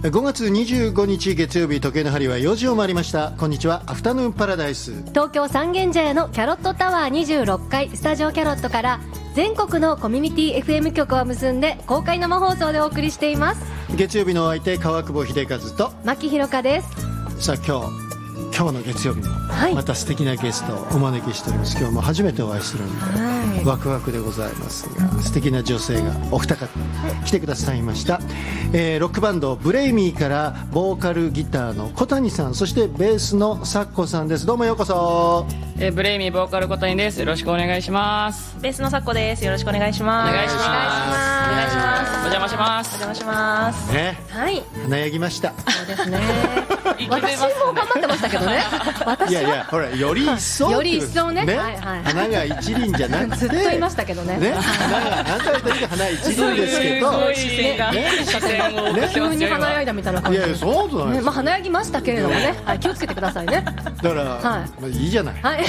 5月25日月曜日、時計の針は4時を回りました。こんにちは、アフタヌーンパラダイス。 東京三軒茶屋のキャロットタワー26階スタジオキャロットから全国のコミュニティ FM 局を結んで公開生放送でお送りしています。 月曜日のお相手、川久保秀和と牧ひろかです。 さあ今日の月曜日もまた素敵なゲストをお招きしております。今日も初めてお会いするんで、ワクワクでございますが、素敵な女性がお二方来てくださいました。ロックバンドブレイミーからボーカルギターの小谷さん、そしてベースのサッコさんです。どうもようこそ。 ブレイミーボーカル小谷です。よろしくお願いします。 ベースのサッコです。よろしくお願いします。 お願いします。 お願いします。 お邪魔します。 お邪魔しますね、 はい、 華やぎました。 そうですね私も頑張ってましたけどね私はいやいや、ほら、より一層より一層ね、 ね、 はいはい、 花が一輪じゃなくてずっと言いましたけどね、 花が何回というか花一輪ですけど、 すごい視線が、視線を送ってますよ急に華やいだみたいな感じで。 いやいや、そうじゃないです、 まあ華やぎましたけれどもね、はい、気をつけてくださいね。 だから、 はい、 まあ、いいじゃない、 はい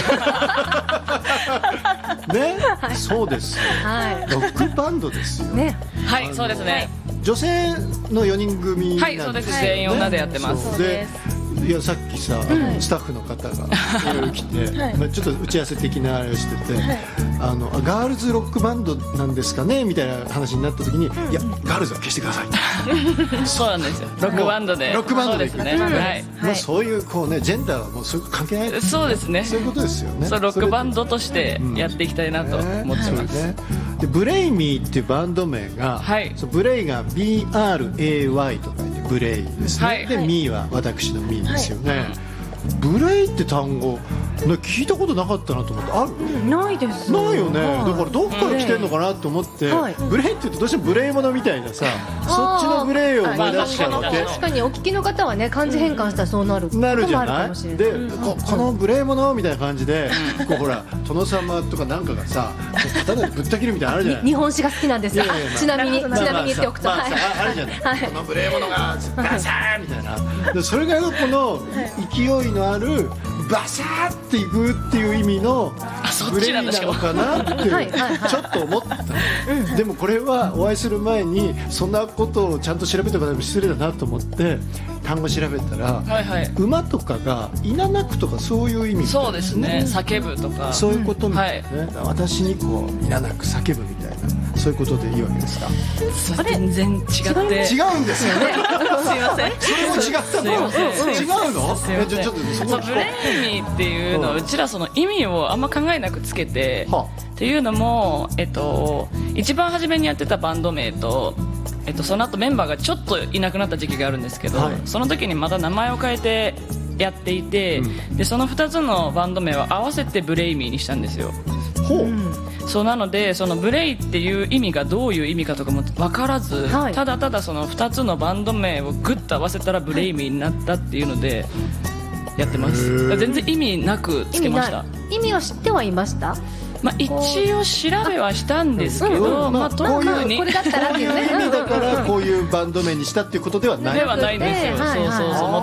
ね、はい、そうですよ、はい、ロックバンドですよね。はい、そうですね。 女性の4人組なんですよね。はい、 そうです。全員女でやってます。 で、いや、さっきさ、スタッフの方がいろいろ来て、まあ、ちょっと打ち合わせ的なあれをしてて、ガールズロックバンドなんですかねみたいな話になった時に、いや、ガールズは消してくださいそうなんですよ、ロックバンドで。 ロックバンドでそうですね、はい、 まあ、そういうこうね、ジェンダーはもうそういう関係ない。 そうですね、 そういうことですよね。 そう、ロックバンドとしてやっていきたいなと思ってます、 でブレイミーっていうバンド名が、はい、ブレイが BRAY とかでブレイですね、はい、で、ミーは私のミーですよね、はい、ブレイって単語聞いたことなかったなと思って。ある？ ないです。 ないよね、だからどっから来てんのかなと思って、ブレイって言うとどうしても無礼者みたいなさ、そっちの無礼を思い出しちゃうわけ。 確かにお聞きの方はね、漢字変換したらそうなるじゃないで、この無礼者みたいな感じで、こうほら殿様とかなんかがさ、刀でぶった切るみたいなのあるじゃない。 日本史が好きなんですよ。ちなみに言っておくと、 あるじゃない、この無礼者がバサーみたいな、それがこの勢いのあるバサーっていくっていう意味のブレイなのかなってちょっと思った、でもこれはお会いする前にそんなことをちゃんと調べておかないと失礼だなと思って単語調べたら、馬とかがいななくとかそういう意味、 そうですね、叫ぶとかそういうことみたいなね、私にこういななく叫ぶみたいな、そういうことでいいわけですか。 全然違って違うんですよねすいません、 それも違ったの？違うの？じゃちょっとブレイミーっていうのはうちらその意味をあんま考えなくつけて、っていうのも、一番初めにやってたバンド名と、その後メンバーがちょっといなくなった時期があるんですけど、その時にまた名前を変えてやっていて、でその2つのバンド名を合わせてブレイミーにしたんですよ。そうなので、そのブレイっていう意味がどういう意味かとかも分からず、ただただその2つのバンド名をグッと合わせたらブレイミーになったっていうのでやってます。全然意味なくつけました。 意味を知ってはいました？ まあ、一応調べはしたんですけど、特にこれだったらっていうね、 意味だからこういうバンド名にしたっていうことではない。 ではないんですよ。そうそうそう。